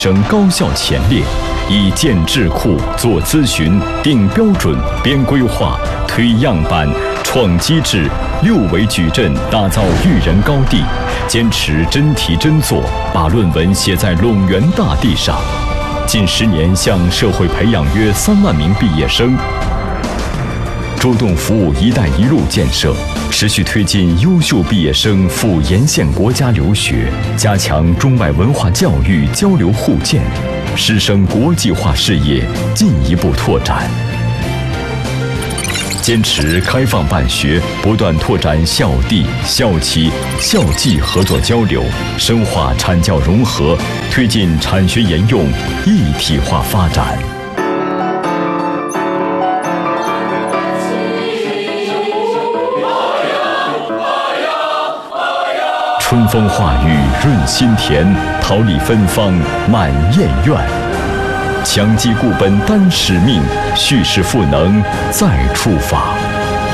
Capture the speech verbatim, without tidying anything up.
生高校前列，以建智库、做咨询、定标准、编规划、推样板、创机制，六维矩阵打造育人高地，坚持真题真做，把论文写在陇原大地上。近十年向社会培养约三万名毕业生，主动服务“一带一路”建设，持续推进优秀毕业生赴沿线国家留学，加强中外文化教育交流互鉴，师生国际化事业进一步拓展。坚持开放办学，不断拓展校地、校企、校际合作交流，深化产教融合，推进产学研用一体化发展。春风化雨润心田，桃李芬芳满燕苑。强基固本担使命，蓄势赋能再出发。